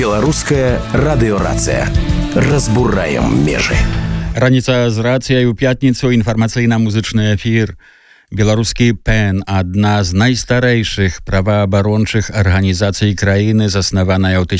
Беларуская радыёрацыя. Разбураем межы. Раніца з рацыяй у пятніцу, інфармацыйна-музычны эфір. Беларускі ПЭН – адна з найстарэйшых праваабарончых арганізацый краіны, заснаваная ў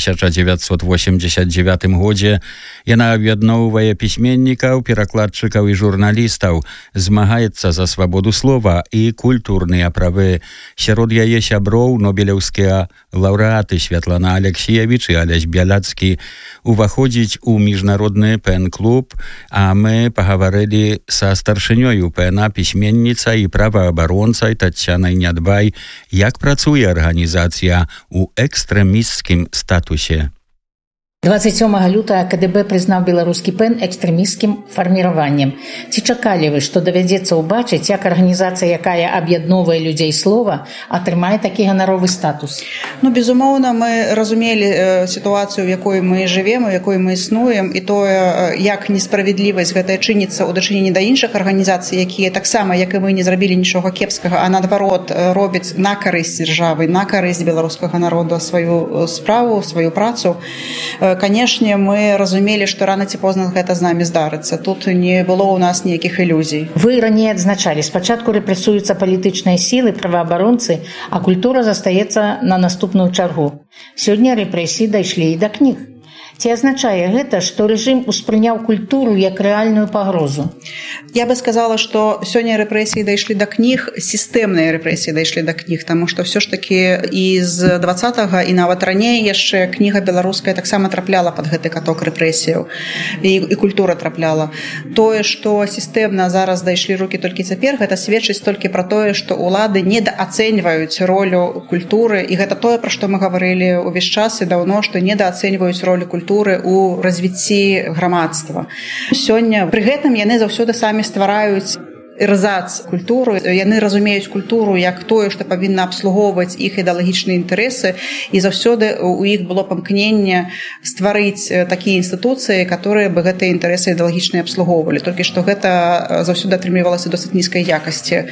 1989 годзе. Яна аб'ядноўвае пісьменнікаў, перакладчыкаў і журналістаў, змагаецца за свабоду слова і культурныя правы. Сярод яе сяброў нобелеўскія лаўрэаты Святлана Алексіевіч і Алясь Бяляцкі. Уваходзіць у міжнародны ПЭН-клуб, а мы пагаварылі са старшынёю ПЭНа, пісьменніцай і праваабаронцай Тацянай Нядбай, як працуе арганізацыя ў экстрэмісцкім статусе. 27 лютага КДБ прызнаў беларускі ПЭН экстрэмісцкім фарміраваннем. Ці чакалі вы, што давядзецца ўбачыць, як арганізацыя, якая аб'ядноўвае людзей слова, атрымае такі ганаровы статус? Безумоўна, мы разумелі сітуацыю, у якой мы жывем, у якой мы існуем, і тое, як несправядлівасць гэтая чыніцца ў дачыненні да іншых арганізацый, якія таксама, як і мы, не зрабілі нічога кепскага, а наадварот робяць на карысць дзяржавы, на карысць беларускага народа сваю справу, сваю працу. Канешне, мы разумелі, што рана ці позна гэта з намі здарыцца. Тут не было ў нас ніякіх ілюзій. Вы раней адзначалі, спачатку рэпрэсуюцца палітычныя сілы, праваабаронцы, а культура застаецца на наступную чаргу. Сёння рэпрэсіі дайшлі і да кніг. Ці азначае гэта, што рэжым успрыняў культуру як рэальную пагрозу? Я бы сказала, што сёння рэпрэсіі дайшлі да кніг, сістэмныя рэпрэсіі дайшлі да кніг, таму што ўсё ж такі і з 20-го, і нават раней яшчэ кніга беларуская таксама трапляла пад гэты каток рэпрэсіяў, і культура трапляла. Тое, што сістэмна зараз дайшлі рукі толькі цяпер, гэта сведчыць толькі пра тое, што ўлады недаацэньваюць ролю культуры, і гэта тое, пра што мы гаварылі ўвесь час і даўно, што недаацэньваюць ролю культуры у развіцці грамадства. Сёння пры гэтым яны заўсёды самі ствараюць эрзац культуру. Яны разумеюць культуру як тое, што павінна абслугоўваць іх ідэалагічныя інтарэсы, і заўсёды у іх было памкненне стварыць такія інстытуцыі, которые бы гэтыя інтарэсы ідэалагічныя абслугоўвалі. Толькі што гэта заўсёды атрымлівалася досыць нізкай якасці.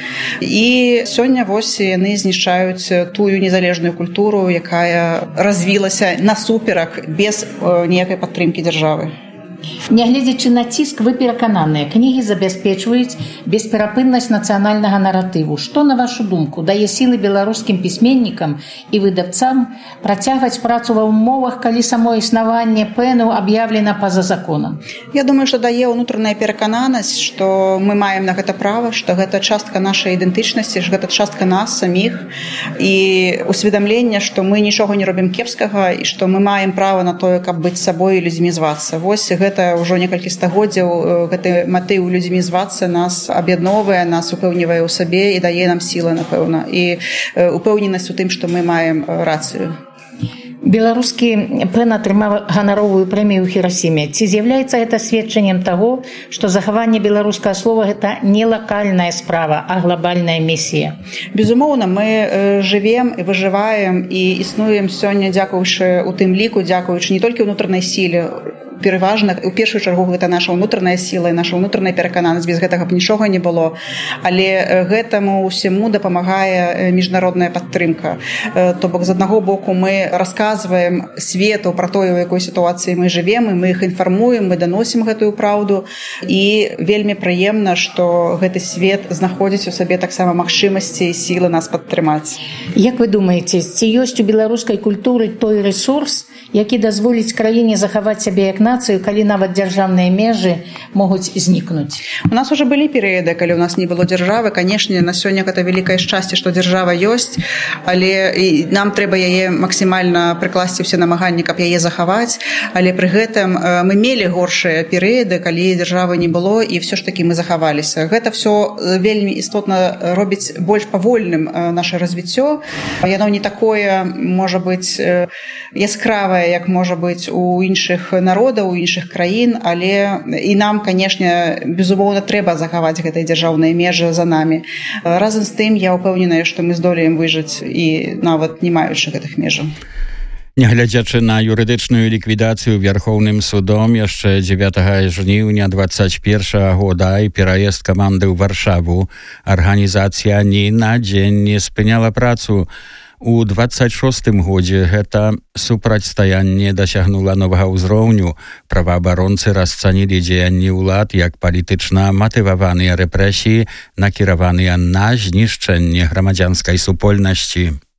І сёння вось яны знішчаюць тую незалежную культуру, якая развілася насуперак без ніякай падтрымкі дзяржавы. Нягледзячы на ціск, вы перакананыя, кнігі забяспечваюць бесперапыннасць нацыянальнага наратыву. Што, на вашу думку, дае сілы беларускім пісьменнікам і выдавцам працягваць працу ва ўмовах, калі само існаванне ПЭНу аб'яўлена па-за законам? Я думаю, што дае ўнутраная перакананасць, што мы маем на гэта права, што гэта частка нашай ідэнтычнасці, што гэта частка нас саміх, і усведамленне, што мы нічога не робім кепскага, і што мы маем права на тое, каб быць сабой і людзьмі звацца. Вось гэта ўжо некалькі стагоддзяў, гэты матыў людзьмі звацца нас аб'ядноўвае, нас упэўнівае ў сабе і дае нам сілы, напэўна, і упэўненасць у тым, што мы маем рацыю. Беларускі ПЭН атрымаў ганаровую прэмію ў Хірасіме. Ці з'яўляецца гэта сведчаннем таго, што захаванне беларускага слова – гэта не лакальная справа, а глобальная місія? Безумоўна, мы жывем і выжываем і існуем сёння дзякуючы у тым ліку, дзякуючы не толькі ўнутранай сіле, пераважна, у першую чаргу гэта наша ўнутраная сіла і наша ўнутраная перакананасць, без гэтага б нічога не было, але гэтаму ўсяму дапамагае міжнародная падтрымка. То бок, з аднаго боку, мы расказваем свету пра тое, у якой сітуацыі мы жывем, і мы іх інфармуем, мы даносім гэтую праўду, і вельмі прыемна, што гэты свет знаходзіць у сабе таксама магчымасці і сілы нас падтрымаць. Як вы думаеце, ці ёсць у беларускай культуры той рэсурс, які дазволіць краіне захаваць сябе як нацыю, калі нават дзяржаўныя межы могуць знікнуць? У нас уже былі перыяды, калі у нас не было дзяржавы. Канешне, на сёння гэта вялікае шчасце, што дзяржава ёсць, але нам трэба яе максімальна прыкласці ўсе намаганні, каб яе захаваць. Але пры гэтым мы мелі горшыя перыяды, калі дзяржавы не было, і ўсё ж такі мы захаваліся. Гэта ўсё вельмі істотна робіць больш павольным наша развіццё. Яно не такое, можа быць, яскравае, як можа быць у іншых народаў, у іншых краін, але і нам, канешне, безумоўна, трэба захаваць гэтыя дзяржаўныя межы за намі. Разам з тым, я ўпэўненая, што мы здолеем выжыць і нават не маючы гэтых межаў. Нягледзячы на юрыдычную ліквідацыю Вярхоўным судом яшчэ 9 жніўня 2021 года і пераезд каманды ў Варшаву, арганізацыя ні на дзень не спыняла працу. У 26 годзе гэта супрацьстаянне дасягнула новага ўзроўню. Праваабаронцы расцанілі дзеянні ўлад як палітычна матываваныя рэпрэсіі, накіраваныя на знішчэнне грамадзянскай супольнасці.